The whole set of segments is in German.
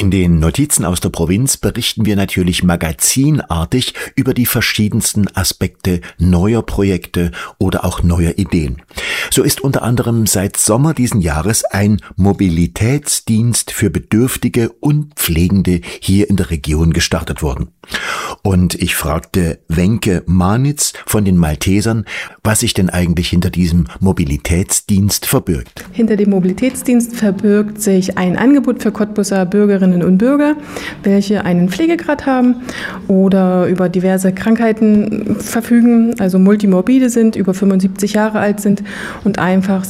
In den Notizen aus der Provinz berichten wir natürlich magazinartig über die verschiedensten Aspekte neuer Projekte oder auch neuer Ideen. So ist unter anderem seit Sommer diesen Jahres ein Mobilitätsdienst für Bedürftige und Pflegende hier in der Region gestartet worden. Und ich fragte Wenke Manitz von den Maltesern, was sich denn eigentlich hinter diesem Mobilitätsdienst verbirgt. Hinter dem Mobilitätsdienst verbirgt sich ein Angebot für Cottbuser Bürgerinnen und Bürger, welche einen Pflegegrad haben oder über diverse Krankheiten verfügen, also multimorbide sind, über 75 Jahre alt sind und einfach,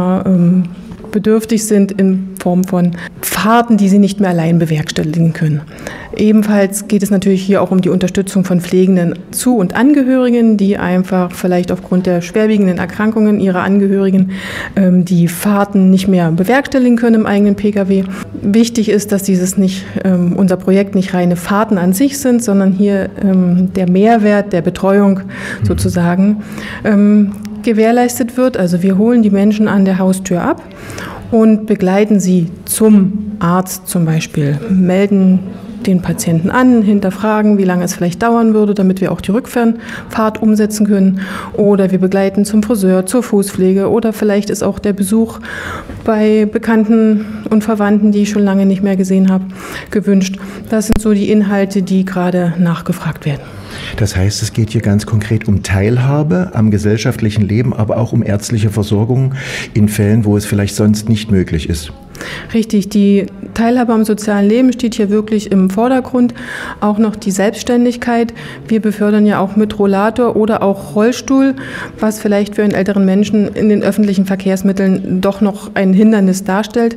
bedürftig sind in Form von Fahrten, die sie nicht mehr allein bewerkstelligen können. Ebenfalls geht es natürlich hier auch um die Unterstützung von Pflegenden zu und Angehörigen, die einfach vielleicht aufgrund der schwerwiegenden Erkrankungen ihrer Angehörigen die Fahrten nicht mehr bewerkstelligen können im eigenen Pkw. Wichtig ist, dass unser Projekt nicht reine Fahrten an sich sind, sondern hier der Mehrwert der Betreuung sozusagen gewährleistet wird. Also wir holen die Menschen an der Haustür ab und begleiten sie zum Arzt zum Beispiel, melden den Patienten an, hinterfragen, wie lange es vielleicht dauern würde, damit wir auch die Rückfahrt umsetzen können. Oder wir begleiten zum Friseur, zur Fußpflege oder vielleicht ist auch der Besuch bei Bekannten und Verwandten, die ich schon lange nicht mehr gesehen habe, gewünscht. Das sind so die Inhalte, die gerade nachgefragt werden. Das heißt, es geht hier ganz konkret um Teilhabe am gesellschaftlichen Leben, aber auch um ärztliche Versorgung in Fällen, wo es vielleicht sonst nicht möglich ist. Richtig, die Teilhabe am sozialen Leben steht hier wirklich im Vordergrund. Auch noch die Selbstständigkeit. Wir befördern ja auch mit Rollator oder auch Rollstuhl, was vielleicht für einen älteren Menschen in den öffentlichen Verkehrsmitteln doch noch ein Hindernis darstellt.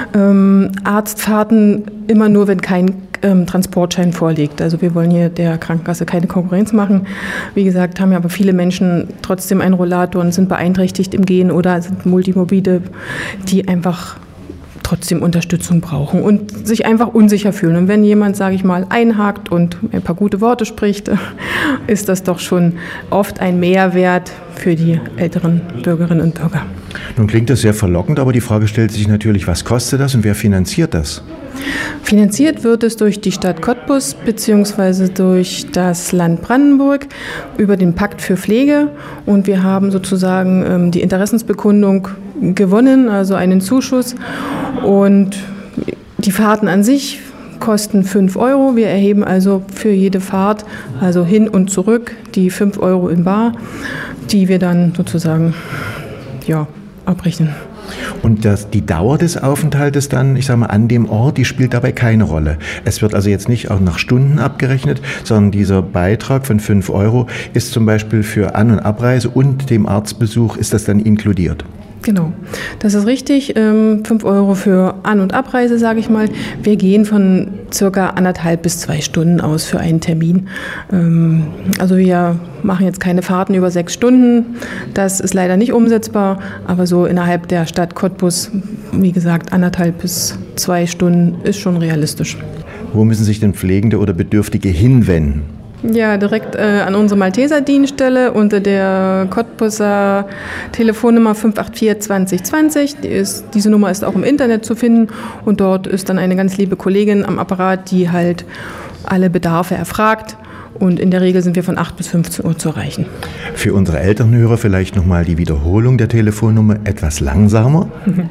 Arztfahrten immer nur, wenn kein Transportschein vorliegt. Also wir wollen hier der Krankenkasse keine Konkurrenz machen. Wie gesagt, haben ja aber viele Menschen trotzdem einen Rollator und sind beeinträchtigt im Gehen oder sind multimobile, die einfach trotzdem Unterstützung brauchen und sich einfach unsicher fühlen. Und wenn jemand, einhakt und ein paar gute Worte spricht, ist das doch schon oft ein Mehrwert für die älteren Bürgerinnen und Bürger. Nun klingt das sehr verlockend, aber die Frage stellt sich natürlich, was kostet das und wer finanziert das? Finanziert wird es durch die Stadt Cottbus bzw. durch das Land Brandenburg über den Pakt für Pflege. Und wir haben sozusagen die Interessensbekundung gewonnen, also einen Zuschuss. Und die Fahrten an sich kosten 5 €. Wir erheben also für jede Fahrt, also hin und zurück, die 5 € in bar, die wir dann sozusagen abrechnen. Und die Dauer des Aufenthaltes dann, an dem Ort, die spielt dabei keine Rolle. Es wird also jetzt nicht auch nach Stunden abgerechnet, sondern dieser Beitrag von 5 € ist zum Beispiel für An- und Abreise und dem Arztbesuch, ist das dann inkludiert? Genau, das ist richtig. 5 € für An- und Abreise, sage ich mal. Wir gehen von circa 1,5 bis 2 Stunden aus für einen Termin. Also wir machen jetzt keine Fahrten über 6 Stunden. Das ist leider nicht umsetzbar, aber so innerhalb der Stadt Cottbus, wie gesagt, 1,5 bis 2 Stunden ist schon realistisch. Wo müssen sich denn Pflegende oder Bedürftige hinwenden? Ja, direkt an unsere Malteser Dienststelle unter der Cottbuser Telefonnummer 584 2020. Diese Nummer ist auch im Internet zu finden und dort ist dann eine ganz liebe Kollegin am Apparat, die halt alle Bedarfe erfragt. Und in der Regel sind wir von 8 bis 15 Uhr zu erreichen. Für unsere Elternhörer vielleicht nochmal die Wiederholung der Telefonnummer etwas langsamer.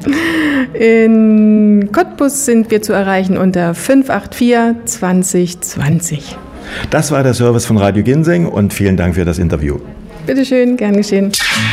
In Cottbus sind wir zu erreichen unter 584 2020. Das war der Service von Radio Ginseng und vielen Dank für das Interview. Bitte schön, gern geschehen.